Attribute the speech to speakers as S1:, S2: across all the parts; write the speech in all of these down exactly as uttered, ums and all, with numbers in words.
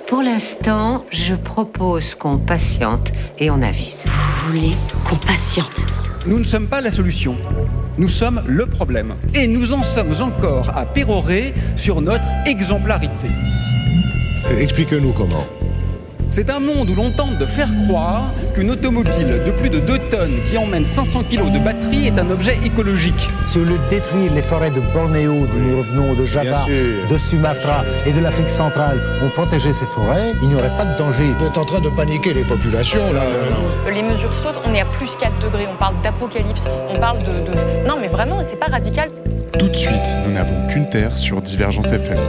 S1: Pour l'instant, je propose qu'on patiente et on avise.
S2: Vous voulez qu'on patiente ?
S3: Nous ne sommes pas la solution. Nous sommes le problème. Et nous en sommes encore à pérorer sur notre exemplarité.
S4: Expliquez-nous comment.
S3: C'est un monde où l'on tente de faire croire qu'une automobile de plus de deux tonnes qui emmène cinq cents kilos de batterie est un objet écologique.
S5: Si au lieu de détruire les forêts de Bornéo, d'où nous revenons, de Java, de Sumatra et de l'Afrique centrale, on protégeait ces forêts, il n'y aurait pas de danger.
S4: Vous êtes en train de paniquer les populations, là.
S6: Les mesures sautent, on est à plus quatre degrés, on parle d'apocalypse, on parle de, de... Non mais vraiment, c'est pas radical.
S7: Tout de suite, nous n'avons qu'une terre sur Divergence F M.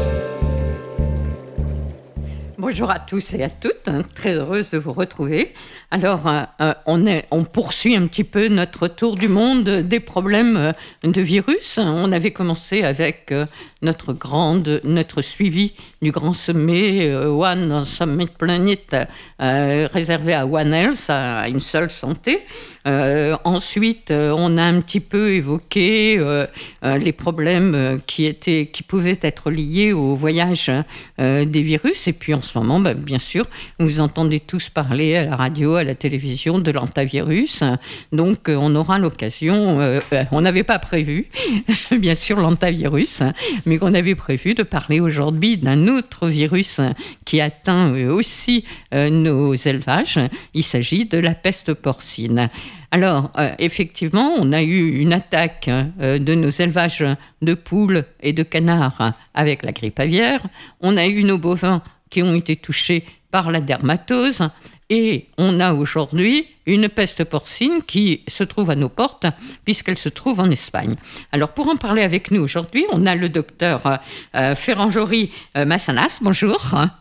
S8: Bonjour à tous et à toutes, hein, très heureuse de vous retrouver. Alors, euh, euh, on, est, on poursuit un petit peu notre tour du monde des problèmes euh, de virus. On avait commencé avec euh, notre, grande, notre suivi du grand sommet euh, One Summit Planet euh, réservé à One Health, à une seule santé. Euh, ensuite, euh, on a un petit peu évoqué euh, euh, les problèmes euh, qui, étaient, qui pouvaient être liés au voyage euh, des virus. Et puis en ce moment, bah, bien sûr, vous entendez tous parler à la radio, à la télévision de l'antavirus. Donc, euh, on aura l'occasion, euh, euh, on n'avait pas prévu, bien sûr, l'antavirus, mais on avait prévu de parler aujourd'hui d'un autre virus qui atteint euh, aussi euh, nos élevages. Il s'agit de la peste porcine. Alors, euh, effectivement, on a eu une attaque euh, de nos élevages de poules et de canards avec la grippe aviaire. On a eu nos bovins qui ont été touchés par la dermatose. Et on a aujourd'hui une peste porcine qui se trouve à nos portes, puisqu'elle se trouve en Espagne. Alors, pour en parler avec nous aujourd'hui, on a le docteur euh, Ferran Jory euh, Massanas. Bonjour.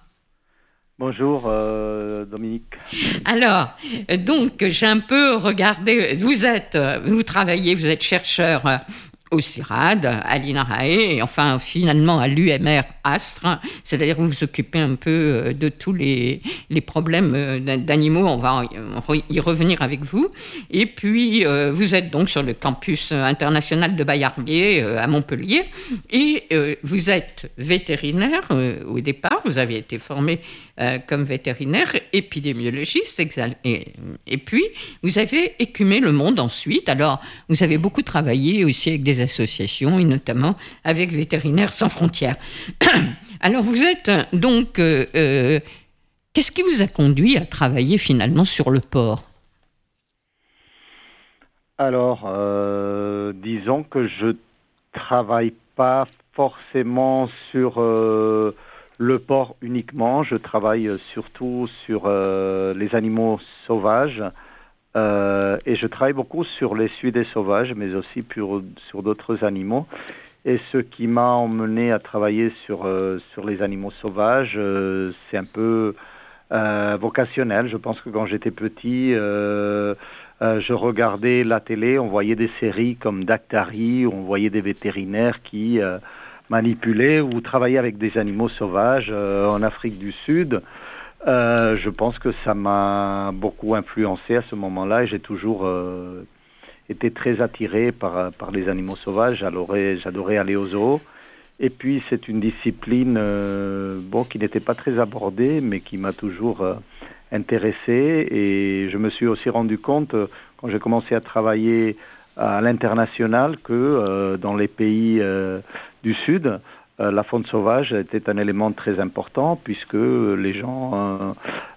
S9: Bonjour euh, Dominique.
S8: Alors, donc j'ai un peu regardé, vous êtes, vous travaillez, vous êtes chercheur au CIRAD, à l'INRAE, et enfin finalement à l'U M R Astre, c'est-à-dire que vous vous occupez un peu de tous les, les problèmes d'animaux, on va y revenir avec vous. Et puis euh, vous êtes donc sur le campus international de Bayargué euh, à Montpellier, et euh, vous êtes vétérinaire euh, au départ, vous avez été formé euh, comme vétérinaire, épidémiologiste, et, et puis vous avez écumé le monde ensuite. Alors vous avez beaucoup travaillé aussi avec des associations, et notamment avec Vétérinaires sans frontières. Alors, vous êtes donc... Euh, euh, qu'est-ce qui vous a conduit à travailler finalement sur le porc ?
S9: Alors, euh, disons que je travaille pas forcément sur euh, le porc uniquement. Je travaille surtout sur euh, les animaux sauvages. Euh, et je travaille beaucoup sur les suidés sauvages, mais aussi pour, sur d'autres animaux. Et ce qui m'a emmené à travailler sur, euh, sur les animaux sauvages, euh, c'est un peu euh, vocationnel. Je pense que quand j'étais petit, euh, euh, je regardais la télé, on voyait des séries comme Dactari, on voyait des vétérinaires qui euh, manipulaient ou travaillaient avec des animaux sauvages euh, en Afrique du Sud. Euh, je pense que ça m'a beaucoup influencé à ce moment-là et j'ai toujours euh, été très attiré par, par les animaux sauvages. J'adorais, j'adorais aller au zoo. Et puis c'est une discipline euh, bon, qui n'était pas très abordée mais qui m'a toujours euh, intéressé. Et je me suis aussi rendu compte, euh, quand j'ai commencé à travailler à l'international, que euh, dans les pays euh, du Sud, Euh, la faune sauvage était un élément très important puisque les gens euh,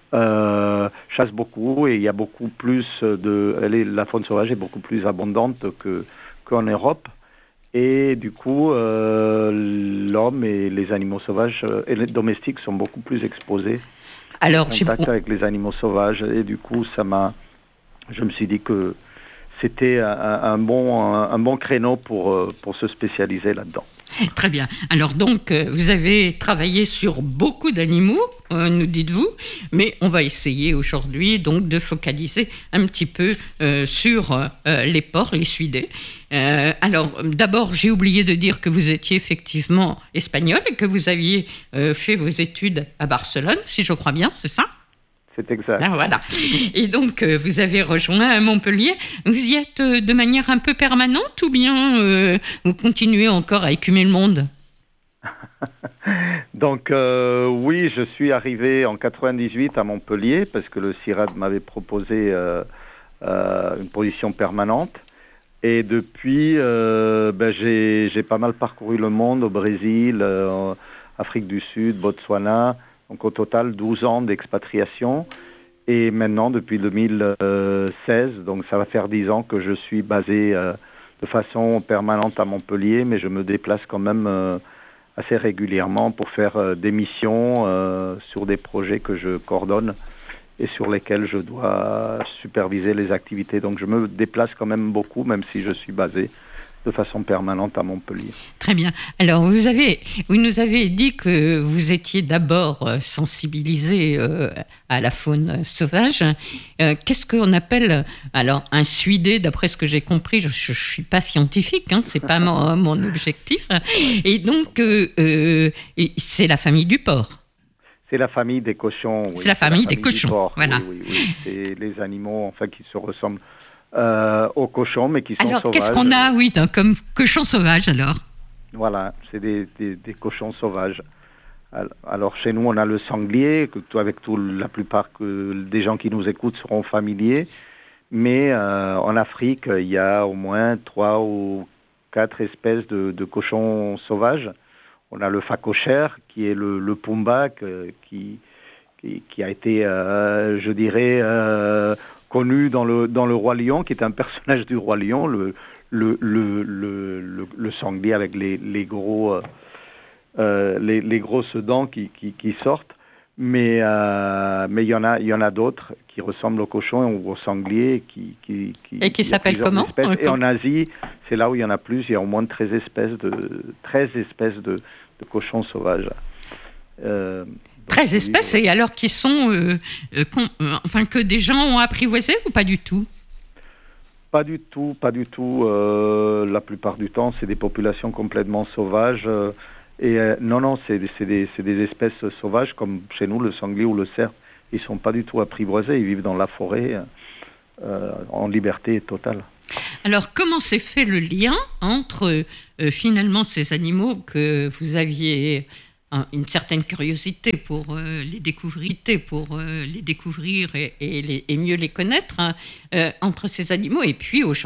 S9: euh, chassent beaucoup et il y a beaucoup plus de... La faune sauvage est beaucoup plus abondante que, qu'en Europe. Et du coup, euh, l'homme et les animaux sauvages et les domestiques sont beaucoup plus exposés
S8: Alors,
S9: en contact avec les animaux sauvages. Et du coup, ça m'a... Je me suis dit que c'était un, un, bon, un, un bon créneau pour, pour se spécialiser là-dedans.
S8: Très bien. Alors donc, euh, vous avez travaillé sur beaucoup d'animaux, euh, nous dites-vous, mais on va essayer aujourd'hui donc de focaliser un petit peu euh, sur euh, les porcs, les suidés. Euh, alors, d'abord, j'ai oublié de dire que vous étiez effectivement espagnol et que vous aviez euh, fait vos études à Barcelone, si je crois bien, c'est ça ?
S9: C'est exact.
S8: Ah, voilà. Et donc, euh, vous avez rejoint Montpellier. Vous y êtes euh, de manière un peu permanente ou bien euh, vous continuez encore à écumer le monde ?
S9: Donc euh, oui, je suis arrivé en quatre-vingt-dix-huit à Montpellier parce que le CIRAD m'avait proposé euh, euh, une position permanente. Et depuis, euh, ben, j'ai, j'ai pas mal parcouru le monde, au Brésil, euh, Afrique du Sud, Botswana. Donc au total, douze ans d'expatriation. Et maintenant, depuis deux mille seize, donc ça va faire dix ans que je suis basé euh, de façon permanente à Montpellier, mais je me déplace quand même euh, assez régulièrement pour faire euh, des missions euh, sur des projets que je coordonne et sur lesquels je dois superviser les activités. Donc je me déplace quand même beaucoup, même si je suis basé de façon permanente à Montpellier.
S8: Très bien. Alors, vous, avez, vous nous avez dit que vous étiez d'abord sensibilisé euh, à la faune sauvage. Euh, qu'est-ce qu'on appelle, alors, un suidé, d'après ce que j'ai compris, je ne suis pas scientifique, hein, ce n'est pas mon, mon objectif. Et donc, euh, euh, c'est la famille du porc.
S9: C'est la famille des cochons. Oui.
S8: C'est la famille, c'est la famille des cochons, porc, voilà.
S9: Oui, oui, oui. C'est les animaux, enfin, qui se ressemblent Euh, aux cochons, mais qui sont
S8: alors,
S9: sauvages.
S8: Alors, qu'est-ce qu'on a, oui, comme cochons sauvages, alors?
S9: Voilà, c'est des, des, des cochons sauvages. Alors, chez nous, on a le sanglier, que, avec tout, la plupart que, des gens qui nous écoutent seront familiers. Mais euh, en Afrique, il y a au moins trois ou quatre espèces de, de cochons sauvages. On a le phacochère, qui est le, le pumba, que, qui, qui, qui a été, euh, je dirais... Euh, connu dans le, dans le Roi Lion, qui est un personnage du Roi Lion, le, le, le, le, le, le sanglier avec les, les, gros, euh, les, les grosses dents qui, qui, qui sortent. Mais euh, mais il y en a, il y en a d'autres qui ressemblent aux cochons ou aux sangliers. Qui, qui, qui,
S8: Et qui s'appellent comment?
S9: Et en Asie, c'est là où il y en a plus. Il y a au moins treize espèces de, treize espèces de, de cochons sauvages. Euh,
S8: treize espèces, et alors qui sont, euh, euh, euh, enfin, que des gens ont apprivoisé ou pas du tout?
S9: Pas du tout, pas du tout. Euh, la plupart du temps, c'est des populations complètement sauvages. Euh, et euh, non, non, c'est, c'est, des, c'est des espèces sauvages, comme chez nous, le sanglier ou le cerf. Ils sont pas du tout apprivoisés, ils vivent dans la forêt, euh, en liberté totale.
S8: Alors, comment s'est fait le lien entre, euh, finalement, ces animaux que vous aviez... une certaine curiosité pour euh, les découvrir, pour euh, les découvrir et, et, les, et mieux les connaître, hein, euh, entre ces animaux et puis aujourd'hui